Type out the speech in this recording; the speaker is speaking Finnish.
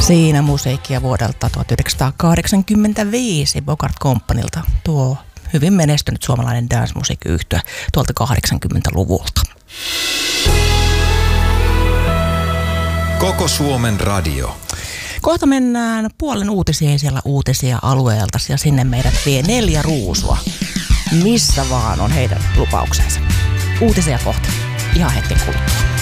Siinä musiikkia vuodelta 1985 Bogart Companylta, tuo hyvin menestynyt suomalainen dance-musiikkiyhtye tuolta 80-luvulta. Koko Suomen radio. Kohta mennään puolen uutisiin siellä uutisia alueelta ja sinne meidät vie 4 ruusua. Missä vaan on heidän lupauksensa. Uutisia kohta. Ihan hetken kuluttua.